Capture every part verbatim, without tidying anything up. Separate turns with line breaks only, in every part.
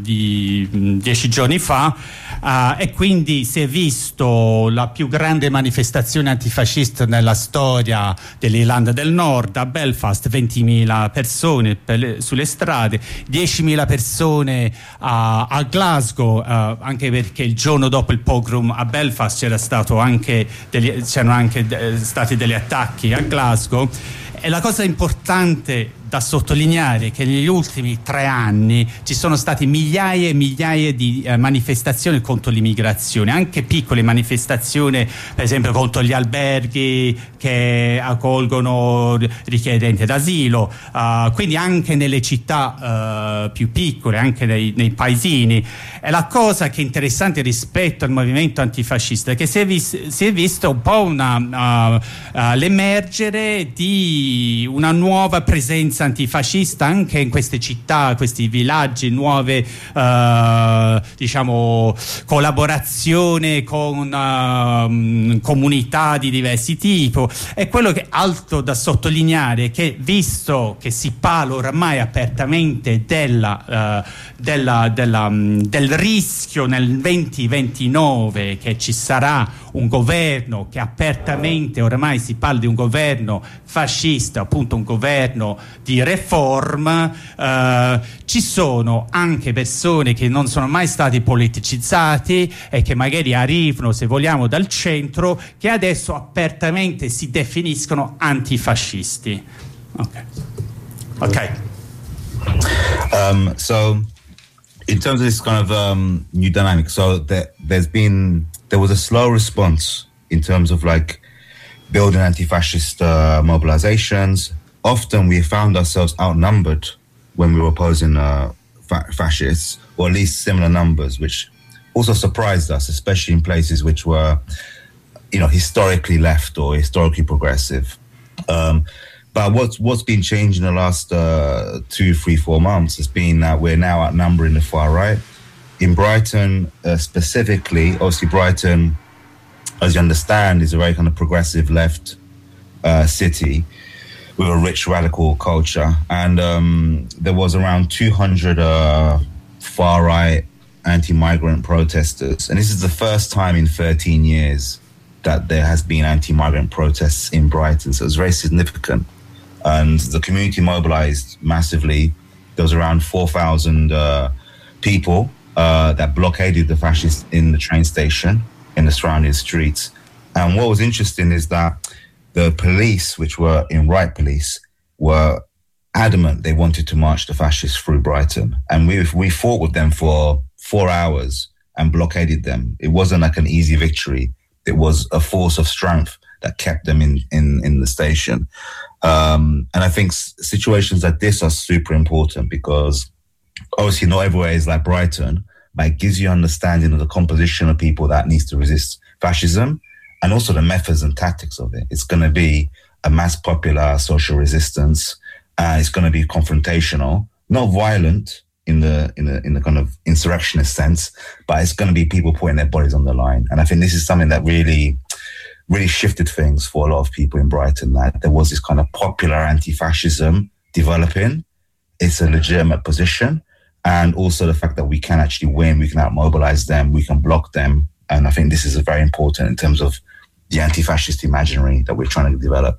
di dieci giorni fa, uh, e quindi si è visto la più grande manifestazione antifascista nella storia dell'Irlanda del Nord a Belfast, ventimila persone per le, sulle strade, diecimila persone a, a Glasgow, uh, anche perché il giorno dopo il pogrom a Belfast c'era stato anche degli, c'erano anche de, stati degli attacchi a Glasgow. E la cosa importante da sottolineare è che negli ultimi tre anni ci sono state migliaia e migliaia di eh, manifestazioni contro l'immigrazione, anche piccole manifestazioni, per esempio contro gli alberghi che accolgono richiedenti d'asilo, uh, quindi anche nelle città uh, più piccole, anche nei, nei paesini. E la cosa che è interessante rispetto al movimento antifascista è che si è, vis- si è visto un po' una, uh, uh, l'emergere di una nuova presenza antifascista anche in queste città, questi villaggi, nuove uh, diciamo collaborazione con uh, comunità di diversi tipi. E quello che è alto da sottolineare è che, visto che si parla oramai apertamente della, uh, della, della, um, del rischio nel duemilaventinove che ci sarà un governo che apertamente, oramai si parla di un governo fascista, appunto un governo di reform, eh, ci sono anche persone che non sono mai stati politicizzati e che magari arrivano, se vogliamo, dal centro, che adesso apertamente si definiscono antifascisti. Ok. Ok.
Um, so in terms of this kind of um, new dynamic, so there, there's been there was a slow response in terms of like building anti-fascist uh, mobilizations. Often we found ourselves outnumbered when we were opposing uh, fa- fascists, or at least similar numbers, which also surprised us, especially in places which were, you know, historically left or historically progressive. Um, but what's what's been changed in the last uh, two, three, four months has been that we're now outnumbering the far right. In Brighton, uh, specifically, obviously Brighton, as you understand, is a very kind of progressive left uh, city with a rich radical culture. And um, there was around two hundred uh, far-right anti-migrant protesters. And this is the first time in thirteen years that there has been anti-migrant protests in Brighton. So it's very significant. And the community mobilized massively. There was around four thousand uh, people uh, that blockaded the fascists in the train station, in the surrounding streets. And what was interesting is that the police, which were in right police, were adamant they wanted to march the fascists through Brighton. And we we fought with them for four hours and blockaded them. It wasn't like an easy victory. It was a force of strength that kept them in, in, in the station. Um, and I think s- situations like this are super important because obviously not everywhere is like Brighton, but it gives you understanding of the composition of people that needs to resist fascism and also the methods and tactics of it. It's going to be a mass popular social resistance. Uh, it's going to be confrontational, not violent in the in the in the kind of insurrectionist sense, but it's going to be people putting their bodies on the line. And I think this is something that really, really shifted things for a lot of people in Brighton. That there was this kind of popular anti-fascism developing. It's a legitimate position, and also the fact that we can actually win, we can out-mobilize them, we can block them. And I think this is very important in terms of the anti-fascist imaginary that we're trying to develop.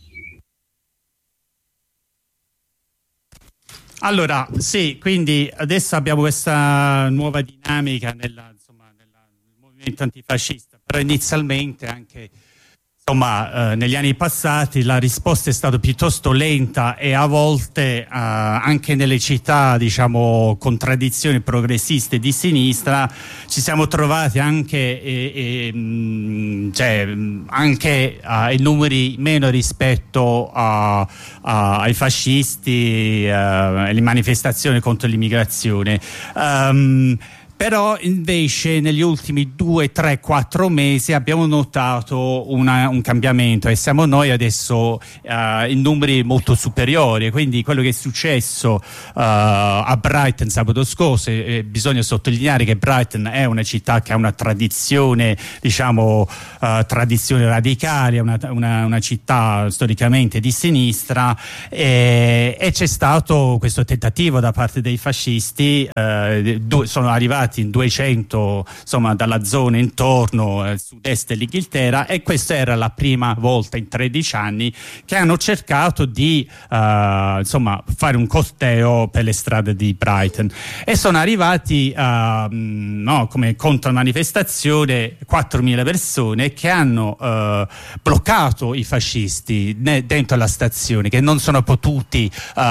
Allora, sì, quindi adesso abbiamo questa nuova dinamica nella, insomma, nella, nel movimento antifascista, però inizialmente anche insomma, eh, negli anni passati la risposta è stata piuttosto lenta e a volte eh, anche nelle città, diciamo, con tradizioni progressiste di sinistra ci siamo trovati anche, e, e, mh, cioè, anche uh, in numeri meno rispetto a, a, ai fascisti e uh, alle manifestazioni contro l'immigrazione. Um, Però invece negli ultimi due, tre, quattro mesi abbiamo notato una, un cambiamento e siamo noi adesso uh, in numeri molto superiori, quindi quello che è successo uh, a Brighton sabato scorso, e, e bisogna sottolineare che Brighton è una città che ha una tradizione, diciamo uh, tradizione radicale, una, una, una città storicamente di sinistra, e, e c'è stato questo tentativo da parte dei fascisti, uh, due, sono arrivati in duecento, insomma, dalla zona intorno al sud-est dell'Inghilterra, e questa era la prima volta in tredici anni che hanno cercato di uh, insomma fare un corteo per le strade di Brighton, e sono arrivati uh, no, come contromanifestazione quattromila persone che hanno uh, bloccato i fascisti ne, dentro la stazione, che non sono potuti uh,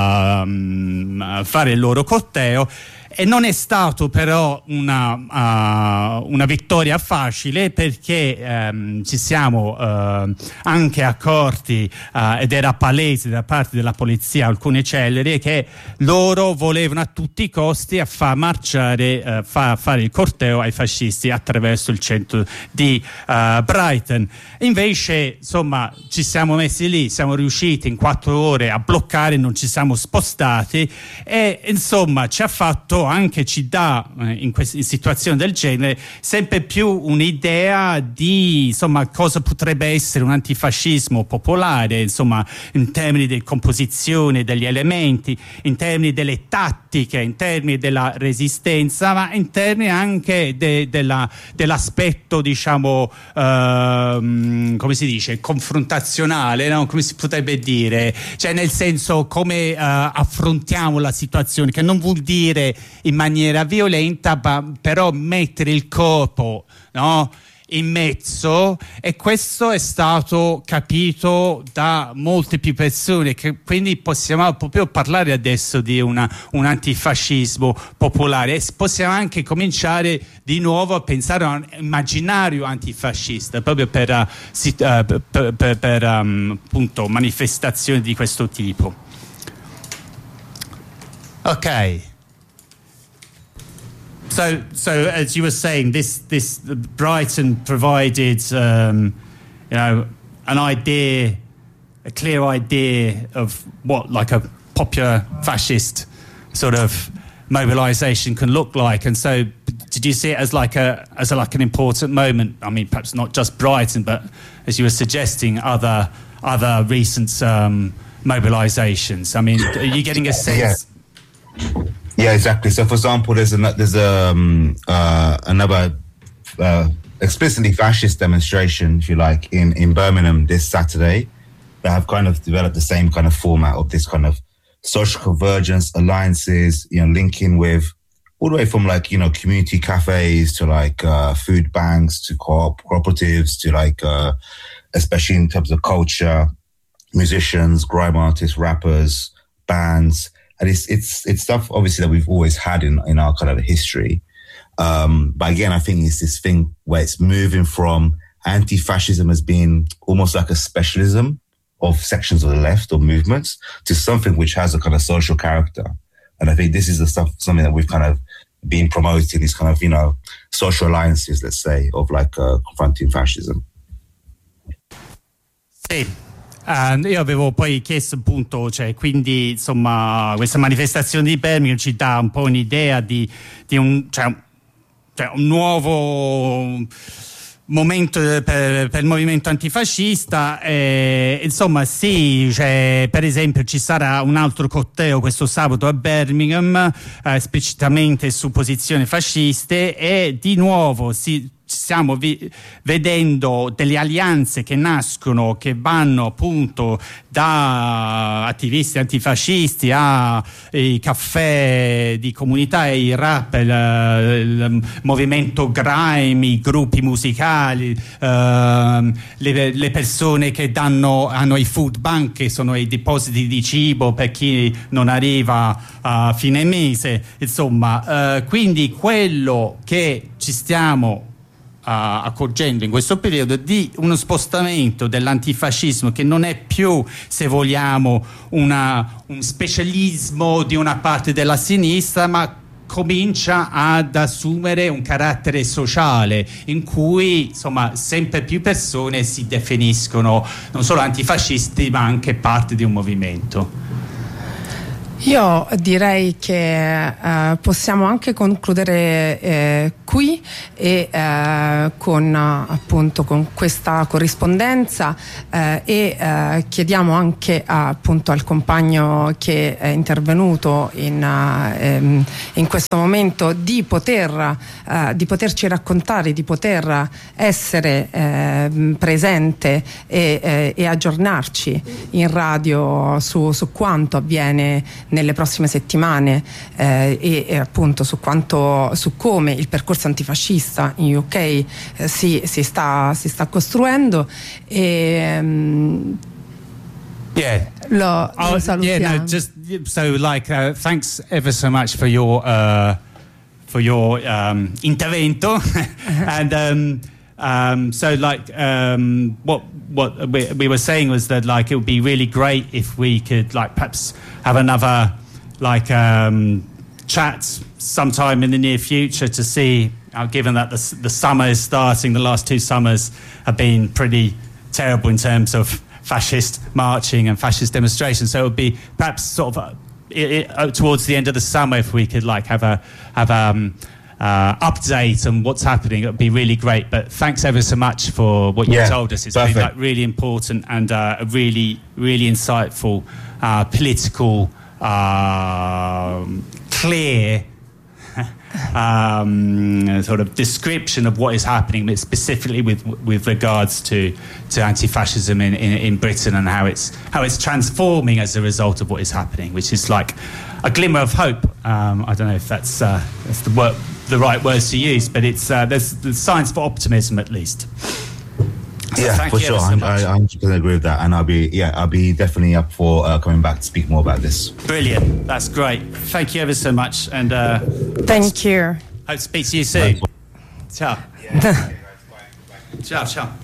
fare il loro corteo. E non è stato però una, uh, una vittoria facile, perché um, ci siamo uh, anche accorti, uh, ed era palese da parte della polizia, alcune celleri, che loro volevano a tutti i costi a far marciare, uh, fa, fare il corteo ai fascisti attraverso il centro di uh, Brighton. Invece, insomma, ci siamo messi lì, siamo riusciti in quattro ore a bloccare, non ci siamo spostati, e insomma ci ha fatto, anche ci dà eh, in, quest- in situazioni del genere sempre più un'idea di, insomma, cosa potrebbe essere un antifascismo popolare, insomma, in termini di composizione degli elementi, in termini delle tattiche, in termini della resistenza, ma in termini anche de- della, dell'aspetto, diciamo, ehm, come si dice, confrontazionale, no? Come si potrebbe dire, cioè nel senso come eh, affrontiamo la situazione, che non vuol dire in maniera violenta, ma però mettere il corpo, no, in mezzo, e questo è stato capito da molte più persone, che quindi possiamo proprio parlare adesso di una, un antifascismo popolare, e possiamo anche cominciare di nuovo a pensare a un immaginario antifascista, proprio per, uh, sit, uh, per, per, per um, appunto manifestazioni di questo tipo. Ok. So, so as you were saying, this this Brighton provided, um, you know, an idea, a clear idea of what like a popular fascist sort of mobilisation can look like, and so did you see it as like a as a, like an important moment? I mean, perhaps not just Brighton, but as you were suggesting, other other recent um, mobilisations. I mean, are you getting a sense?
Yeah. Yeah, exactly. So, for example, there's a, there's a, um, uh, another uh, explicitly fascist demonstration, if you like, in, in Birmingham this Saturday, that have kind of developed the same kind of format of this kind of social convergence, alliances, you know, linking with all the way from like, you know, community cafes to like uh, food banks to co-op cooperatives to like, uh, especially in terms of culture, musicians, grime artists, rappers, bands. And it's it's it's stuff obviously that we've always had in, in our kind of history. Um, but again, I think it's this thing where it's moving from anti-fascism as being almost like a specialism of sections of the left or movements to something which has a kind of social character. And I think this is the stuff, something that we've kind of been promoting, these kind of, you know, social alliances, let's say, of like uh, confronting fascism.
Sì. Uh, io avevo poi chiesto appunto, cioè, quindi insomma questa manifestazione di Birmingham ci dà un po' un'idea di, di un, cioè, cioè un nuovo momento per, per il movimento antifascista, e, insomma sì, cioè, per esempio ci sarà un altro corteo questo sabato a Birmingham eh, esplicitamente su posizioni fasciste, e di nuovo si stiamo vi- vedendo delle alleanze che nascono, che vanno appunto da attivisti antifascisti ai caffè di comunità, i rap, il, il movimento grime, i gruppi musicali, uh, le, le persone che danno, hanno i food bank, che sono i depositi di cibo per chi non arriva a fine mese, insomma, uh, quindi quello che ci stiamo Uh, accorgendo in questo periodo di uno spostamento dell'antifascismo, che non è più, se vogliamo, una, un specialismo di una parte della sinistra, ma comincia ad assumere un carattere sociale in cui insomma sempre più persone si definiscono non solo antifascisti ma anche parte di un movimento.
Io direi che eh, possiamo anche concludere eh, qui e eh, con appunto con questa corrispondenza eh, e eh, chiediamo anche appunto al compagno che è intervenuto in, eh, in questo momento di poter eh, di poterci raccontare, di poter essere eh, presente e, eh, e aggiornarci in radio su, su quanto avviene nelle prossime settimane eh, e, e appunto su quanto su come il percorso antifascista in U K eh, si, si, sta, si sta costruendo e um,
yeah
lo, lo salutiamo.
Yeah, no, just so like uh, thanks ever so much for your uh, for your um, intervento and um, um, so like um, what what we, we were saying was that like it would be really great if we could like perhaps have another like um, chats sometime in the near future to see, uh, given that the, the summer is starting, the last two summers have been pretty terrible in terms of fascist marching and fascist demonstrations. So it would be perhaps sort of uh, it, it, towards the end of the summer if we could like have a have um uh, update on what's happening. It would be really great. But thanks ever so much for what you
yeah,
told us. It's
perfect.
been like really important and uh, a really really insightful uh, political. Um, clear um, sort of description of what is happening, but specifically with with regards to, to anti-fascism in, in, in Britain and how it's how it's transforming as a result of what is happening, which is like a glimmer of hope. Um, I don't know if that's uh, that's the word, the right words to use, but it's uh, there's, there's signs for optimism at least. So
yeah, for sure. So I, I one hundred percent agree with that, and I'll be yeah, I'll be definitely up for uh, coming back to speak more about this.
Brilliant, that's great. Thank you ever so much, and uh,
thank you.
Hope to speak to you soon. Ciao. Ciao, ciao.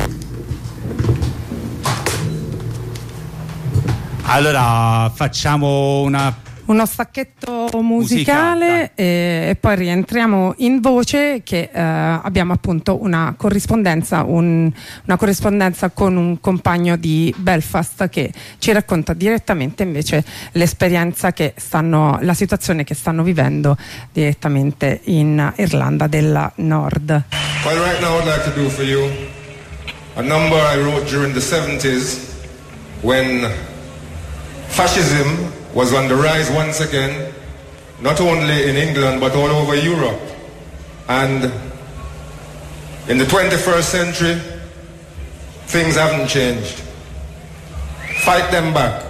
Allora facciamo una
uno stacchetto musicale e, e poi rientriamo in voce che eh, abbiamo appunto una corrispondenza un, una corrispondenza con un compagno di Belfast che ci racconta direttamente invece l'esperienza che stanno la situazione che stanno vivendo direttamente in Irlanda del Nord.
Well, right now I'd like to do for you a number I wrote during the seventies when fascism was on the rise once again, not only in England but all over Europe. And in the twenty-first century, things haven't changed. Fight them back.